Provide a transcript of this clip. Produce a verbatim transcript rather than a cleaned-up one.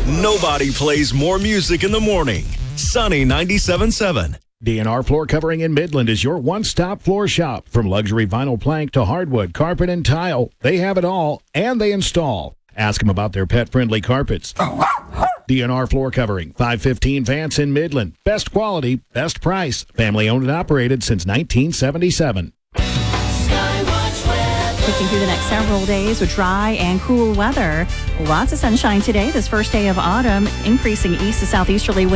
Nobody plays more music in the morning. Sunny ninety-seven point seven. D N R Floor Covering in Midland is your one-stop floor shop. From luxury vinyl plank to hardwood, carpet, and tile, they have it all, and they install. Ask them about their pet-friendly carpets. D N R Floor Covering, five fifteen Vance in Midland. Best quality, best price. Family owned and operated since nineteen seventy-seven. Looking through the next several days with dry and cool weather. Lots of sunshine today, this first day of autumn, increasing east to southeasterly winds.